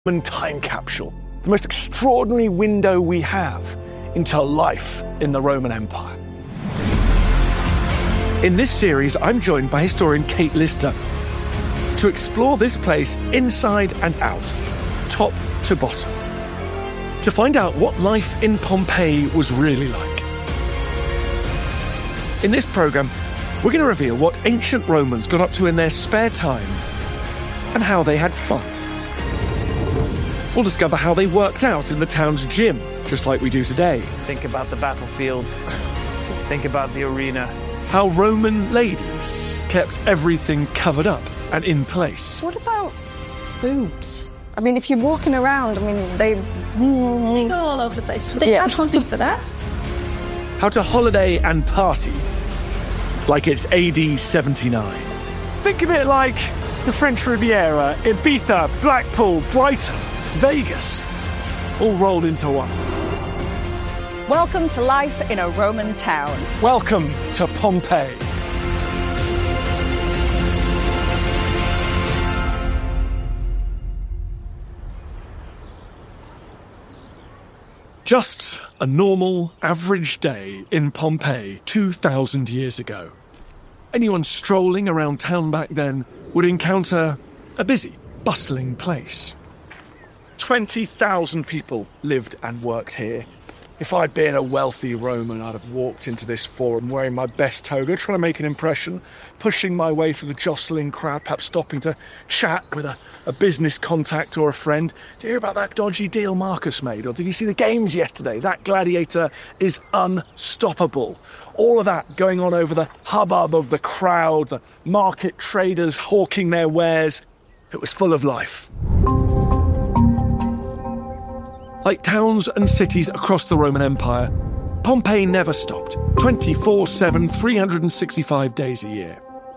Roman time capsule, the most extraordinary window we have into life in the Roman Empire. In this series, I'm joined by historian Kate Lister to explore this place inside and out, top to bottom, to find out what life in Pompeii was really like. In this programme, we're going to reveal what ancient Romans got up to in their spare time and how they had fun. We'll discover how they worked out in the town's gym, just like we do today. Think about the battlefield. Think about the arena. How Roman ladies kept everything covered up and in place. What about boobs? I mean, if you're walking around, they go all over the place. They had something for that. How to holiday and party like it's AD 79. Think of it like the French Riviera, Ibiza, Blackpool, Brighton, Vegas, all rolled into one. Welcome to life in a Roman town. Welcome to Pompeii. Just a normal, average day in Pompeii 2,000 years ago. Anyone strolling around town back then would encounter a busy, bustling place. 20,000 people lived and worked here. If I'd been a wealthy Roman, I'd have walked into this forum wearing my best toga, trying to make an impression, pushing my way through the jostling crowd, perhaps stopping to chat with a business contact or a friend. Did you hear about that dodgy deal Marcus made? Or did you see the games yesterday? That gladiator is unstoppable. All of that going on over the hubbub of the crowd, the market traders hawking their wares. It was full of life. Like towns and cities across the Roman Empire, Pompeii never stopped, 24/7, 365 days a year.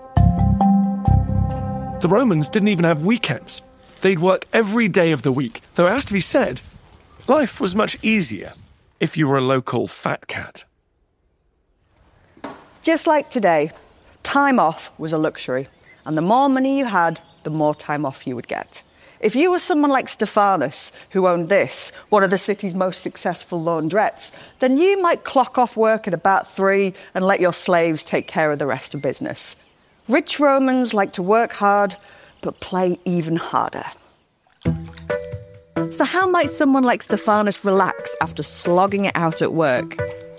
The Romans didn't even have weekends. They'd work every day of the week, though it has to be said, life was much easier if you were a local fat cat. Just like today, time off was a luxury, and the more money you had, the more time off you would get. If you were someone like Stephanus, who owned this, one of the city's most successful laundrettes, then you might clock off work at about 3 and let your slaves take care of the rest of business. Rich Romans like to work hard, but play even harder. So how might someone like Stephanus relax after slogging it out at work?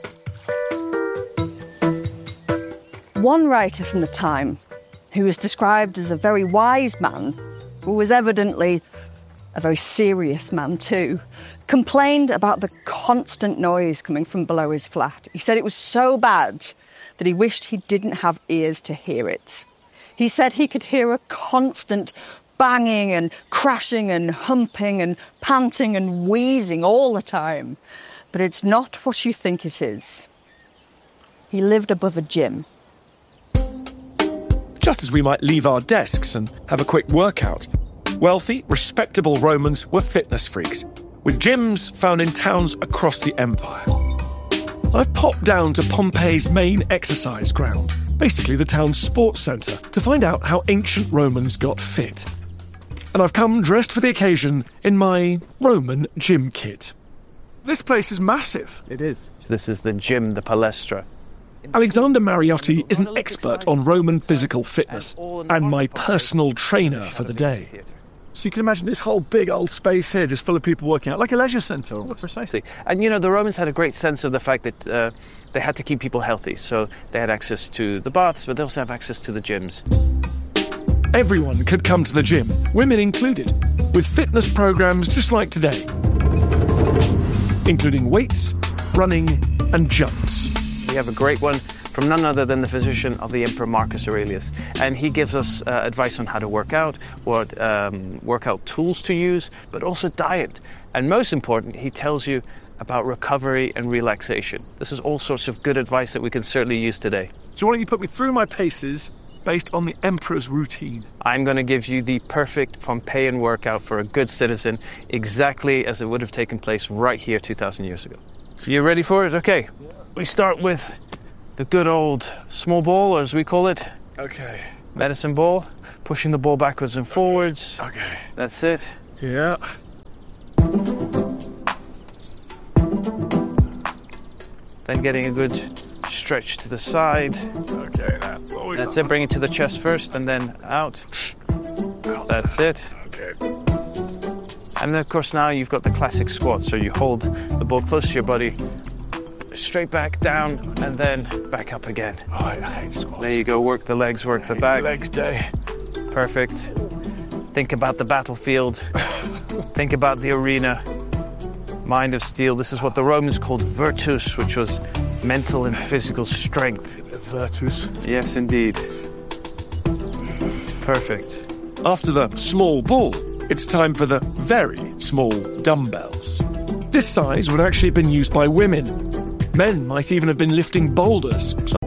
One writer from the time, who was described as a very wise man, who was evidently a very serious man too, complained about the constant noise coming from below his flat. He said it was so bad that he wished he didn't have ears to hear it. He said he could hear a constant banging and crashing and humping and panting and wheezing all the time. But it's not what you think it is. He lived above a gym. Just as we might leave our desks and have a quick workout, wealthy, respectable Romans were fitness freaks, with gyms found in towns across the empire. I've popped down to Pompeii's main exercise ground, basically the town's sports centre, to find out how ancient Romans got fit. And I've come dressed for the occasion in my Roman gym kit. This place is massive. It is. This is the gym, the palestra. Alexander Mariotti is an expert on Roman physical fitness and my personal trainer for the day. So you can imagine this whole big old space here just full of people working out, like a leisure centre. Precisely. And, the Romans had a great sense of the fact that they had to keep people healthy. So they had access to the baths, but they also have access to the gyms. Everyone could come to the gym, women included, with fitness programmes just like today, including weights, running and jumps. We have a great one from none other than the physician of the Emperor Marcus Aurelius. And he gives us advice on how to work out, what workout tools to use, but also diet. And most important, he tells you about recovery and relaxation. This is all sorts of good advice that we can certainly use today. So why don't you put me through my paces based on the Emperor's routine? I'm going to give you the perfect Pompeian workout for a good citizen, exactly as it would have taken place right here 2,000 years ago. So you ready for it? Okay. We start with the good old small ball, or as we call it. Okay. Medicine ball. Pushing the ball backwards and forwards. Okay. That's it. Yeah. Then getting a good stretch to the side. Okay, That's it. Bring it to the chest first and then out. That's it. Okay. And then, of course, now you've got the classic squat. So you hold the ball close to your body, straight back down, and then back up again. Oh, I hate squats. There you go. Work the legs, work the back. Legs day. Perfect. Think about the battlefield. Think about the arena. Mind of steel. This is what the Romans called virtus, which was mental and physical strength. Virtus. Yes, indeed. Perfect. After the small ball, it's time for the very small dumbbells. This size would actually have been used by women. Men might even have been lifting boulders.